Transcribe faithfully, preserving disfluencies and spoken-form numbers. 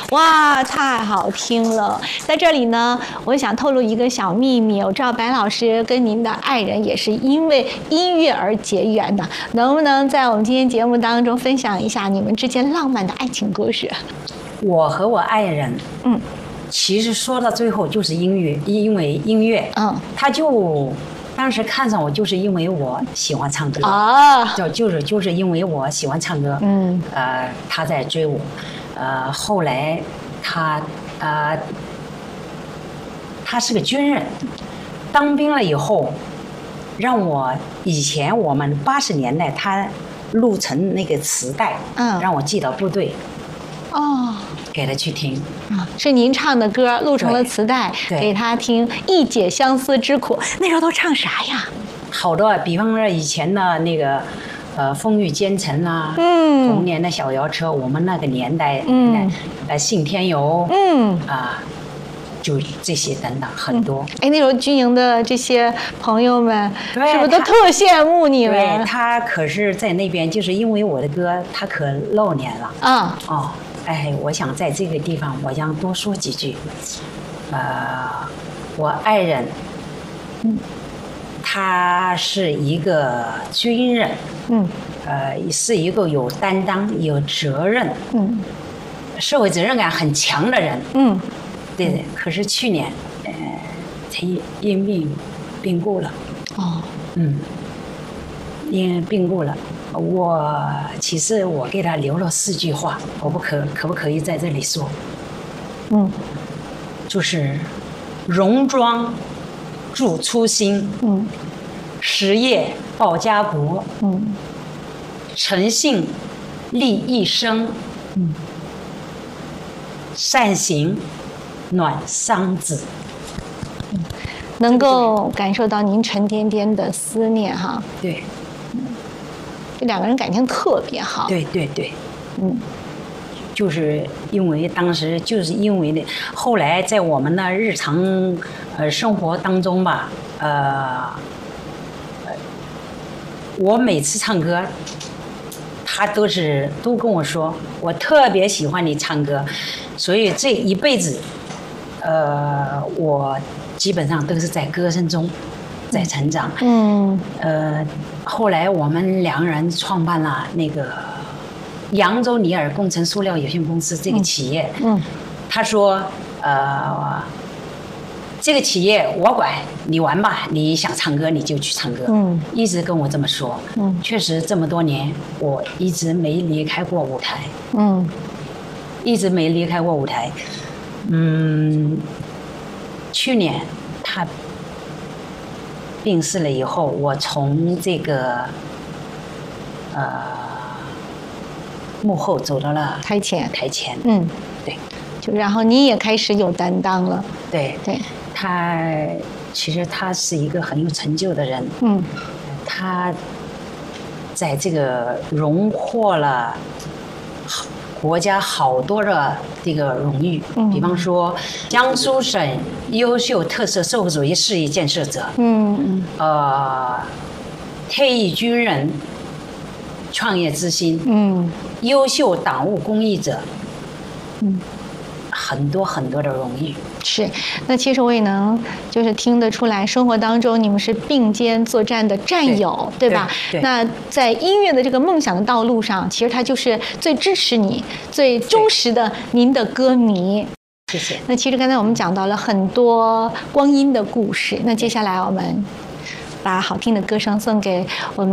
哇，太好听了！在这里呢，我想透露一个小秘密，我知道白老师跟您的爱人也是因为音乐而结缘的，能不能在我们今天节目当中分享一下你们之间浪漫的爱情故事？ 我和我爱人，嗯，其实说到最后就是音乐，因为音乐，嗯，他就当时看上我，就是因为我喜欢唱歌啊，就就是就是因为我喜欢唱歌，嗯，呃，他在追我。呃，后来他呃，他是个军人，当兵了以后，让我以前我们八十年代他录成那个磁带，嗯，让我寄到部队，哦，给他去听，啊， 是您唱的歌录成了磁带给他听，一解相思之苦。那时候都唱啥呀？ 好多，比方说以前的那个。呃，风雨兼程啦，嗯，童年的小摇车，我们那个年代，嗯，呃，信天游，嗯，啊，就这些等等很多。 哎，那时候军营的这些朋友们，是不是都特羡慕你们？ 对，他可是在那边，就是因为我的歌，他可露脸了。啊，哦，哎，我想在这个地方，我想多说几句。呃，我爱人，嗯。他是一个军人，嗯，呃，是一个有担当、有责任，嗯，社会责任感很强的人，嗯，对对。可是去年，呃，他因病病故了，哦，嗯，因病故了。我其实我给他留了四句话，我不可可不可以在这里说？嗯，就是戎装。助初心，嗯，实业报家国，嗯，诚信立一生，嗯，善行暖桑梓， 嗯，能够感受到您沉甸甸的思念哈。 对， 嗯，这两个人感情特别好。 对对对，嗯。就是因为当时就是因为呢，后来在我们的日常呃生活当中吧，呃，我每次唱歌，他都是都跟我说，我特别喜欢你唱歌，所以这一辈子，呃，我基本上都是在歌声中在成长。嗯，呃，后来我们两人创办了那个。扬州尼尔工程塑料有限公司这个企业，嗯，嗯他说，呃，这个企业我管，你玩吧，你想唱歌你就去唱歌，嗯，一直跟我这么说，嗯，确实这么多年我一直没离开过舞台，嗯，一直没离开过舞台，嗯，去年他病逝了以后，我从这个，呃。幕后走到了台前， 台前，嗯，对， 就然后你也开始有担当了， 对对，他其实他是一个很有成就的人，嗯，他在这个荣获了国家好多的这个荣誉，嗯，比方说江苏省优秀特色社会主义事业建设者，嗯嗯，呃，退役军人。创业之星，嗯，优秀党务公益者，嗯，很多很多的荣誉。 是，那其实我也能就是听得出来，生活当中你们是并肩作战的战友， 对, 对吧？对。那在音乐的这个梦想的道路上，其实他就是最支持你、最忠实的您的歌迷。 谢谢。 那其实刚才我们讲到了很多光阴的故事，那接下来我们把好听的歌声送给我们。